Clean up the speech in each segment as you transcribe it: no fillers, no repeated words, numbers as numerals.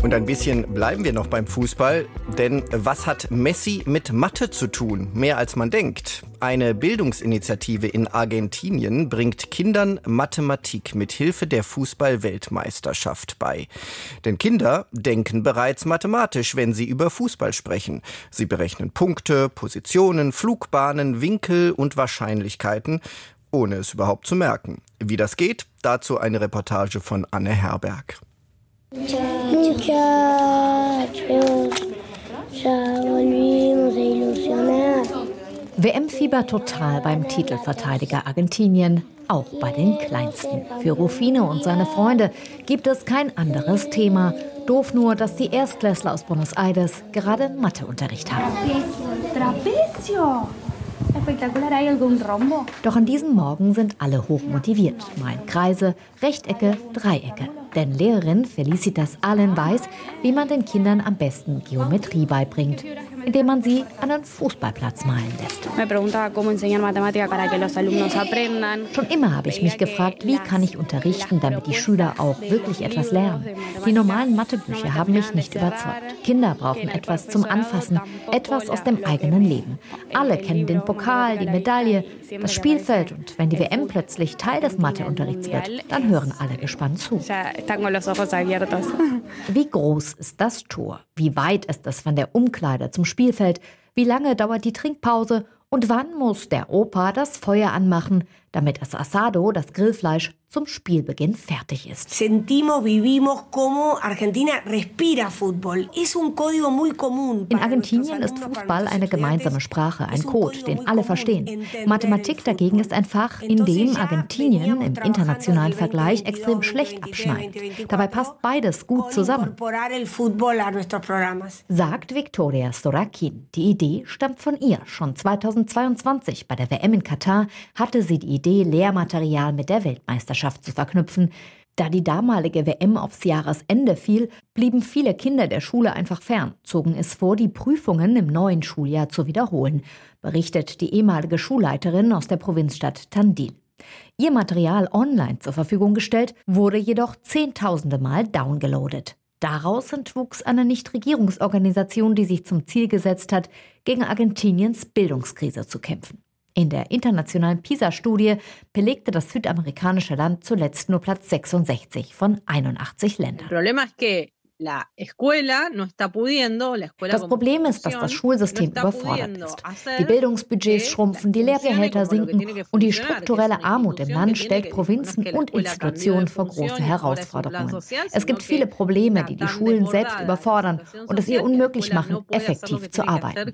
Und ein bisschen bleiben wir noch beim Fußball, denn was hat Messi mit Mathe zu tun? Mehr als man denkt. Eine Bildungsinitiative in Argentinien bringt Kindern Mathematik mit Hilfe der Fußball-Weltmeisterschaft bei. Denn Kinder denken bereits mathematisch, wenn sie über Fußball sprechen. Sie berechnen Punkte, Positionen, Flugbahnen, Winkel und Wahrscheinlichkeiten, ohne es überhaupt zu merken. Wie das geht, dazu eine Reportage von Anne Herberg. Muchachos, ya volvimos a ilusionar. WM-Fieber total beim Titelverteidiger Argentinien, auch bei den Kleinsten. Für Rufino und seine Freunde gibt es kein anderes Thema. Doof nur, dass die Erstklässler aus Buenos Aires gerade Matheunterricht haben. Trapezio! Doch an diesem Morgen sind alle hochmotiviert. Malen Kreise, Rechtecke, Dreiecke. Denn Lehrerin Felicitas Allen weiß, wie man den Kindern am besten Geometrie beibringt, indem man sie an einen Fußballplatz malen lässt. Schon immer habe ich mich gefragt, wie kann ich unterrichten, damit die Schüler auch wirklich etwas lernen. Die normalen Mathebücher haben mich nicht überzeugt. Kinder brauchen etwas zum Anfassen, etwas aus dem eigenen Leben. Alle kennen den Pokal, die Medaille, das Spielfeld, und wenn die WM plötzlich Teil des Matheunterrichts wird, dann hören alle gespannt zu. Wie groß ist das Tor? Wie weit ist es von der Umkleide zum Spielfeld? Wie lange dauert die Trinkpause? Und wann muss der Opa das Feuer anmachen, damit das Asado, das Grillfleisch, zum Spielbeginn fertig ist? Sentimos, vivimos como Argentina respira fútbol. Es un código muy común. In Argentinien ist Fußball eine gemeinsame Sprache, ein Code, den alle verstehen. Mathematik dagegen ist ein Fach, in dem Argentinien im internationalen Vergleich extrem schlecht abschneidet. Dabei passt beides gut zusammen, sagt Victoria Sorakin. Die Idee stammt von ihr. Schon 2022 bei der WM in Katar hatte sie die Idee, Lehrmaterial mit der Weltmeisterschaft zu verknüpfen. Da die damalige WM aufs Jahresende fiel, blieben viele Kinder der Schule einfach fern, zogen es vor, die Prüfungen im neuen Schuljahr zu wiederholen, berichtet die ehemalige Schulleiterin aus der Provinzstadt Tandil. Ihr Material online zur Verfügung gestellt, wurde jedoch zehntausende Mal downgeloadet. Daraus entwuchs eine Nichtregierungsorganisation, die sich zum Ziel gesetzt hat, gegen Argentiniens Bildungskrise zu kämpfen. In der internationalen PISA-Studie belegte das südamerikanische Land zuletzt nur Platz 66 von 81 Ländern. Das Problem ist, dass das Schulsystem überfordert ist. Die Bildungsbudgets schrumpfen, die Lehrgehälter sinken und die strukturelle Armut im Land stellt Provinzen und Institutionen vor große Herausforderungen. Es gibt viele Probleme, die die Schulen selbst überfordern und es ihr unmöglich machen, effektiv zu arbeiten,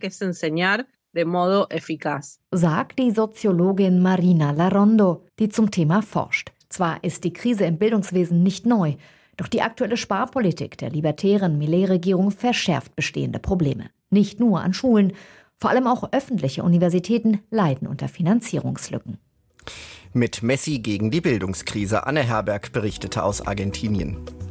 sagt die Soziologin Marina Larondo, die zum Thema forscht. Zwar ist die Krise im Bildungswesen nicht neu, doch die aktuelle Sparpolitik der libertären Millet-Regierung verschärft bestehende Probleme. Nicht nur an Schulen, vor allem auch öffentliche Universitäten leiden unter Finanzierungslücken. Mit Messi gegen die Bildungskrise. Anne Herberg berichtete aus Argentinien.